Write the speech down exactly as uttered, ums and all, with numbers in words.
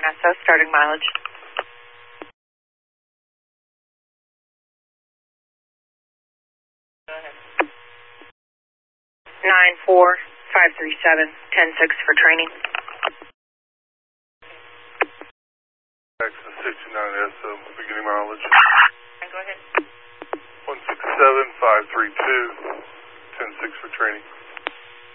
nine S O, starting mileage. Go ahead. nine four five three seven, ten six for training. Access sixty-nine S O, beginning mileage. Go ahead. one six seven five three two, ten six for training.